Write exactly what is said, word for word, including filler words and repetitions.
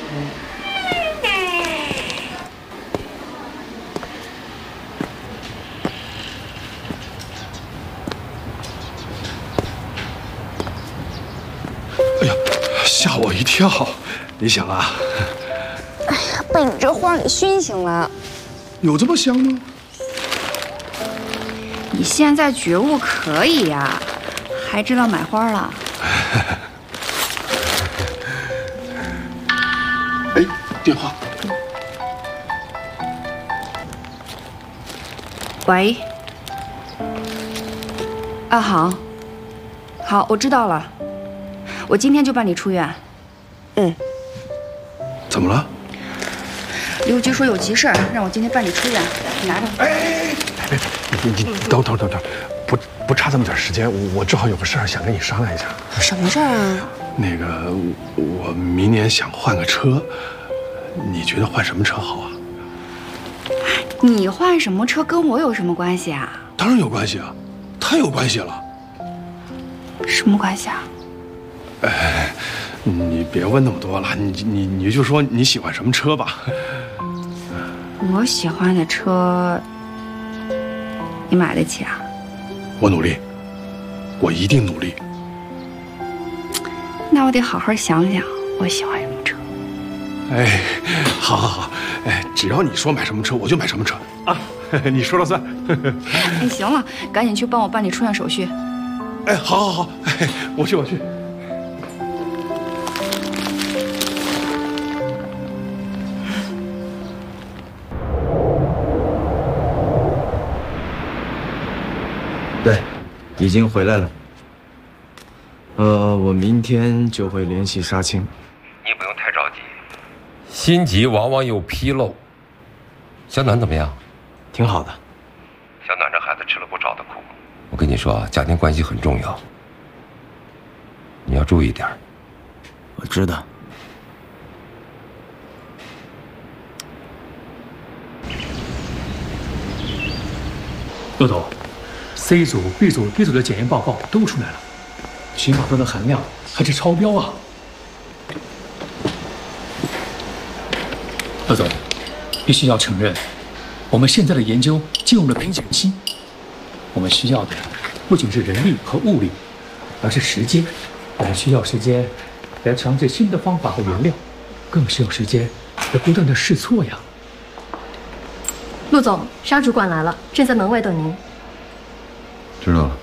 哎呀，吓我一跳！你想啊？ 哎呀，被你这花给熏醒了。 有这么香吗？ 你现在觉悟可以呀，还知道买花了。 哎，电话。 喂。啊，好。好，我知道了。我今天就办理出院。嗯。 怎么了？ 刘局说有急事儿，让我今天办理出院。你拿着。 哎哎哎！别别，你你等等等等，不不差这么点时间，我我正好有个事儿想跟你商量一下。 什么事儿啊？ 那个，我明年想换个车，你觉得换什么车好啊？ 你换什么车跟我有什么关系啊？ 当然有关系啊，太有关系了。 什么关系啊？ 哎，你别问那么多了，你你你就说你喜欢什么车吧。 我喜欢的车，你买得起啊？ 我努力，我一定努力。 那我得好好想想，我喜欢什么车。 哎，好，好，好，哎，只要你说买什么车，我就买什么车啊！你说了算。 哎，行了，赶紧去帮我办理出院手续。 哎，好，好，好，哎，我去，我去。 对，已经回来了。呃，我明天就会联系沙青。 你不用太着急，心急往往有纰漏。小暖怎么样？ 挺好的。 小暖这孩子吃了不少的苦。我跟你说啊，家庭关系很重要，你要注意点。 我知道。 陆总 ，C 组、B 组、D 组的检验报告都出来了，氰化端的含量还是超标啊！陆总，必须要承认，我们现在的研究进入了瓶颈期。我们需要的不仅是人力和物力，而是时间。我们需要时间来尝试新的方法和原料，更需要时间来不断的试错呀。 陆总，沙主管来了，正在门外等您。 知道了。